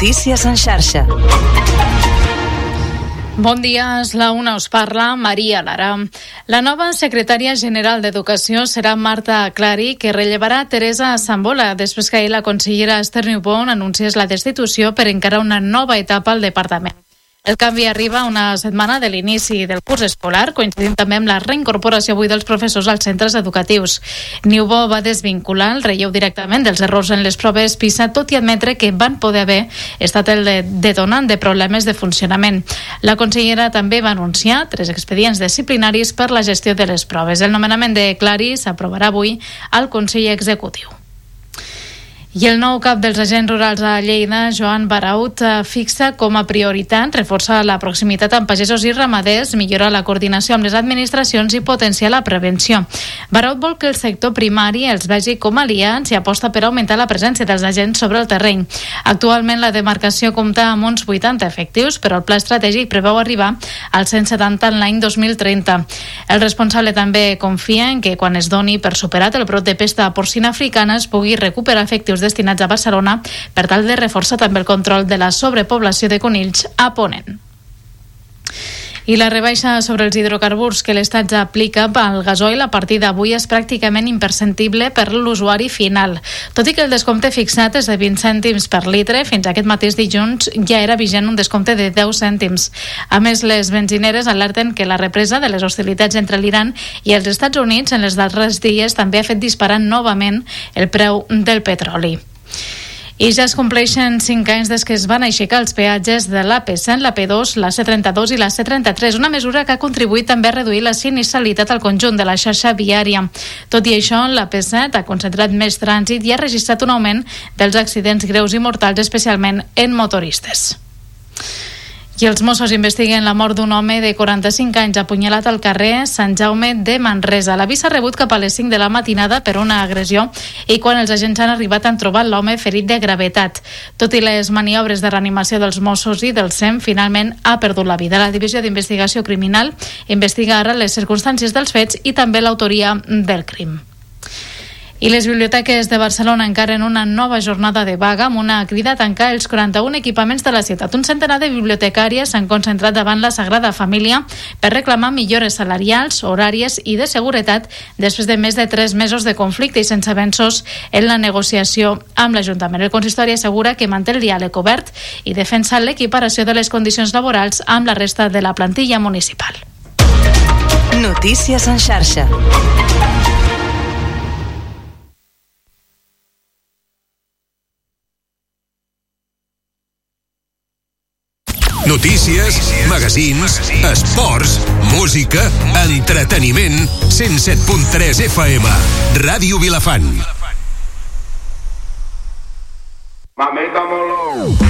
Notícies en xarxa. Bon dia, és la una, us parla Maria Lara. La nova secretària general d'Educació serà Marta Clary, que rellevarà Teresa Sambola, després que ahir la consellera Esther Niubó anunciés la destitució per encarar una nova etapa al departament. El canvi arriba una setmana de l'inici del curs escolar, coincidint també amb la reincorporació avui dels professors als centres educatius. Niubó va desvincular el relleu directament dels errors en les proves PISA, tot i admetre que van poder haver estat el detonant de problemes de funcionament. La consellera també va anunciar 3 expedients disciplinaris per la gestió de les proves. El nomenament de Clary s'aprovarà avui al Consell Executiu. I el nou cap dels agents rurals a Lleida, Joan Baraut, fixa com a prioritat reforçar la proximitat amb pagesos i ramaders, millorar la coordinació amb les administracions i potenciar la prevenció. Baraut vol que el sector primari els vegi com aliats i aposta per augmentar la presència dels agents sobre el terreny. Actualment la demarcació compta amb uns 80 efectius, però el pla estratègic preveu arribar als 170 en l'any 2030. El responsable també confia en que quan es doni per superat el brot de pesta porcina africana es pugui recuperar efectius destinats a Barcelona per tal de reforçar també el control de la sobrepoblació de conills a Ponent. I la rebaixa sobre els hidrocarburs que l'Estat ja aplica al gasoil a partir d'avui és pràcticament imperceptible per l'usuari final. Tot i que el descompte fixat és de 20 cèntims per litre, fins aquest mateix dilluns ja era vigent un descompte de 10 cèntims. A més, les benzineres alerten que la represa de les hostilitats entre l'Iran i els Estats Units en els darrers dies també ha fet disparar novament el preu del petroli. I ja es compleixen 5 anys des que es van aixecar els peatges de l'AP100, l'AP2, la C32 i la C33, una mesura que ha contribuït també a reduir la sinistralitat al conjunt de la xarxa viària. Tot i això, l'AP7 ha concentrat més trànsit i ha registrat un augment dels accidents greus i mortals, especialment en motoristes. I els Mossos investiguen la mort d'un home de 45 anys apunyalat al carrer Sant Jaume de Manresa. L'avís s'ha rebut cap a les 5 de la matinada per una agressió i quan els agents han arribat han trobat l'home ferit de gravetat. Tot i les maniobres de reanimació dels Mossos i del SEM, finalment ha perdut la vida. La Divisió d'Investigació Criminal investiga ara les circumstàncies dels fets i també l'autoria del crim. I les biblioteques de Barcelona encaren una nova jornada de vaga amb una crida a tancar els 41 equipaments de la ciutat. Un centenar de bibliotecàries s'han concentrat davant la Sagrada Família per reclamar millores salarials, horàries i de seguretat després de més de 3 mesos de conflicte i sense avenços en la negociació amb l'Ajuntament. El consistori assegura que manté el diàleg obert i defensa l'equiparació de les condicions laborals amb la resta de la plantilla municipal. Notícies en xarxa. Notícies, magazins, esports, música, entreteniment, 107.3 FM, Ràdio Vilafant.